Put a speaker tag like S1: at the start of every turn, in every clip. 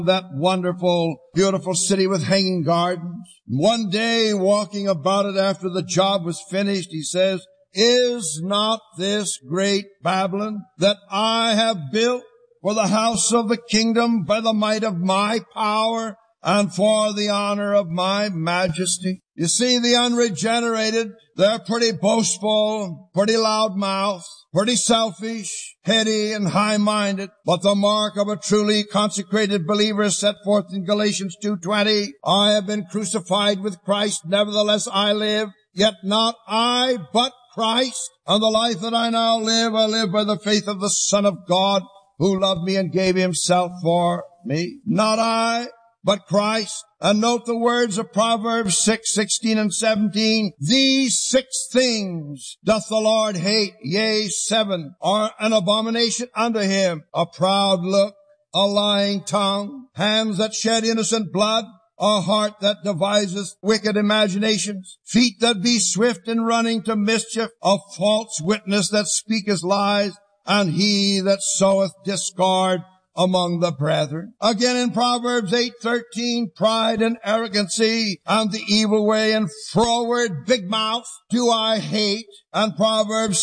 S1: that wonderful, beautiful city with hanging gardens. One day, walking about it after the job was finished, he says, "Is not this great Babylon that I have built for the house of the kingdom by the might of my power and for the honor of my majesty?" You see, the unregenerated, they're pretty boastful, pretty loudmouthed, pretty selfish, heady, and high-minded. But the mark of a truly consecrated believer is set forth in Galatians 2:20. "I have been crucified with Christ, nevertheless I live, yet not I, but Christ. And the life that I now live, I live by the faith of the Son of God, who loved me and gave himself for me." Not I, but Christ. And note the words of Proverbs 6:16 and 17. "These 6 things doth the Lord hate, yea, 7 are an abomination unto him: a proud look, a lying tongue, hands that shed innocent blood, a heart that deviseth wicked imaginations, feet that be swift in running to mischief, a false witness that speaketh lies, and he that soweth discord among the brethren." Again in Proverbs 8:13, "Pride and arrogancy and the evil way and froward big mouth do I hate." And Proverbs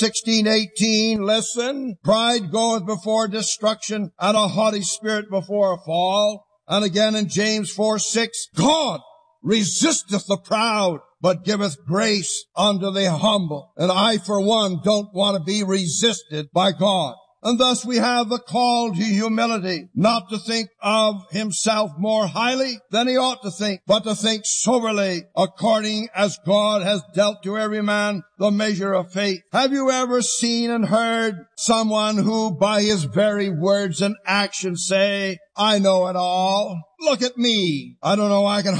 S1: 16:18, listen, "Pride goeth before destruction, and a haughty spirit before a fall." And again in James 4:6, "God resisteth the proud, but giveth grace unto the humble." And I, for one, don't want to be resisted by God. And thus we have the call to humility, not to think of himself more highly than he ought to think, but to think soberly, according as God has dealt to every man the measure of faith. Have you ever seen and heard someone who by his very words and actions say, "I know it all. Look at me. I don't know, I can